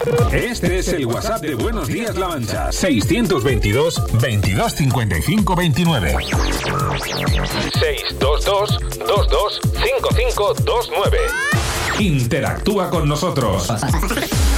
Este es el WhatsApp de Buenos Días La Mancha. 622 22 55 29. 622 22 55 29. Interactúa con nosotros.